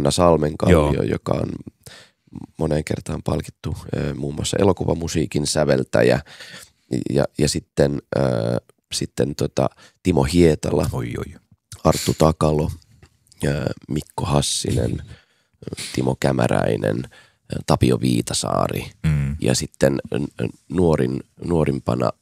Hanna Salmenkallio, joka on moneen kertaan palkittu muun muassa elokuvamusiikin säveltäjä. Ja sitten Timo Hietala, Arttu Takalo, Mikko Hassinen, Timo Kämäräinen, Tapio Viitasaari ja sitten nuorimpana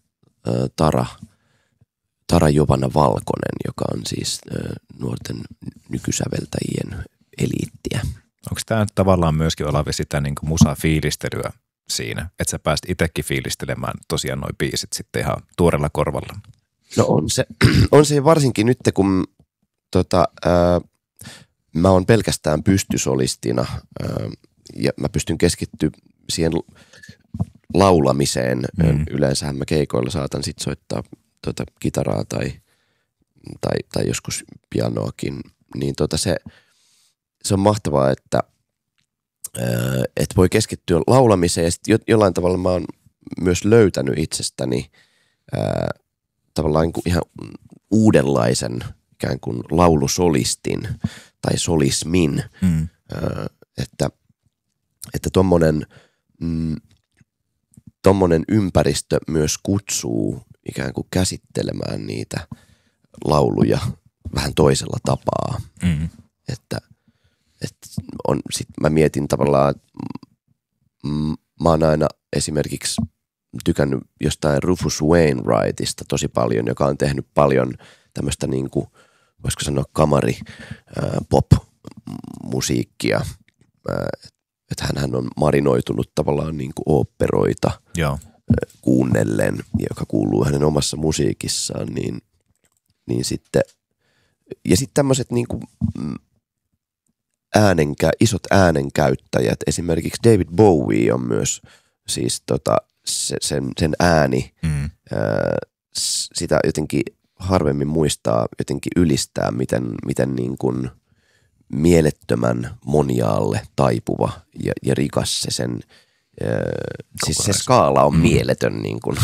Tara Jovana Valkonen, joka on siis nuorten nykysäveltäjien eliittiä. Onko tämä tavallaan myöskin, Olavi, sitä niin kuin musa-fiilistelyä siinä, että sä pääst itsekin fiilistelemään tosiaan noi biisit sitten ihan tuorella korvalla? No on se varsinkin nyt, kun mä oon pelkästään pystysolistina ja mä pystyn keskittyä siihen laulamiseen. Yleensähän mä keikoilla saatan sit soittaa kitaraa tai joskus pianoakin, niin se on mahtavaa, että voi keskittyä laulamiseen ja sitten jollain tavalla mä oon myös löytänyt itsestäni tavallaan ihan uudenlaisen ikään kuin laulusolistin tai solismin, että tommonen ympäristö myös kutsuu ikään kuin käsittelemään niitä lauluja vähän toisella tapaa. Sit mä mietin tavallaan, mä oon aina esimerkiksi tykännyt jostain Rufus Wainwrightista tosi paljon, joka on tehnyt paljon tämmöistä niin kuin, voisiko sanoa kamari pop-musiikkia. Että hän on marinoitunut tavallaan niin kuin oopperoita kuunnellen, joka kuuluu hänen omassa musiikissaan, niin sitten, ja sitten tämmöiset niin kuin isot äänenkäyttäjät, esimerkiksi David Bowie on myös siis sen ääni, sitä jotenkin harvemmin muistaa jotenkin ylistää, miten niin kuin mielettömän moniaalle taipuva ja rikas sen siis se skaala on mieletön niin kuin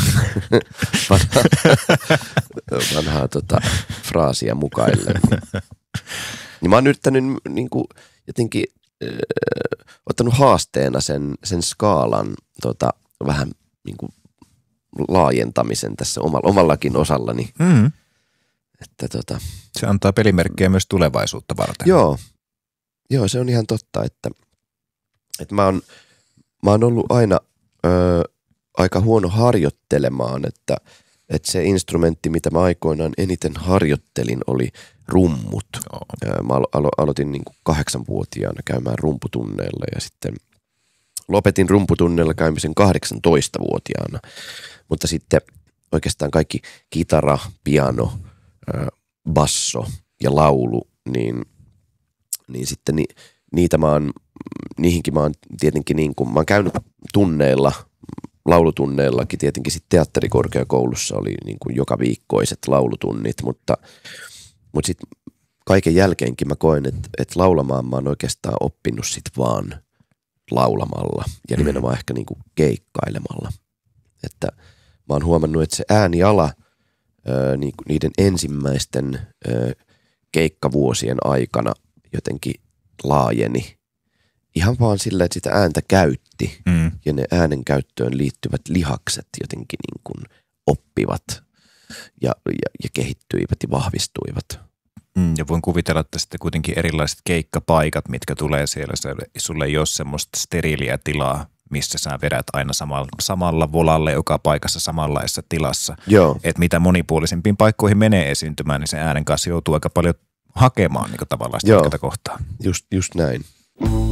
vanhaa fraasia mukaillen. Niin mä oon yrittänyt niin kuin jotenkin ottanut haasteena sen skaalan vähän niin kuin laajentamisen tässä omallakin osallani. Että se antaa pelimerkkejä myös tulevaisuutta varten. Joo, se on ihan totta, että mä oon ollut aina aika huono harjoittelemaan, että se instrumentti, mitä mä aikoinaan eniten harjoittelin, oli rummut. Mä aloitin niin kuin 8-vuotiaana käymään rumputunneilla ja sitten lopetin rumputunneilla käymisen 18-vuotiaana. Mutta sitten oikeastaan kaikki kitara, piano, basso ja laulu, niin sitten niihinkin mä oon tietenkin niin kuin, mä oon käynyt tunneilla, laulutunneillakin tietenkin sitten teatterikorkeakoulussa oli niin kuin joka viikkoiset laulutunnit, mutta sitten kaiken jälkeenkin mä koen, että laulamaan mä oon oikeastaan oppinut sit vaan laulamalla ja nimenomaan ehkä niin kuin keikkailemalla. Että mä oon huomannut, että se ääniala niiden ensimmäisten keikkavuosien aikana jotenkin laajeni. Ihan vaan sillä, että sitä ääntä käytti ja ne äänen käyttöön liittyvät lihakset jotenkin niin kuin oppivat ja kehittyivät ja vahvistuivat. Ja voin kuvitella, että sitten kuitenkin erilaiset keikkapaikat, mitkä tulee siellä, sulle ei ole semmoista steriiliä tilaa, missä sä vedät aina samalla volalle joka paikassa samanlaisessa tilassa. Että mitä monipuolisempiin paikkoihin menee esiintymään, niin sen äänen kanssa joutuu aika paljon hakemaan niin tavallaan sitä kohtaa. Just näin.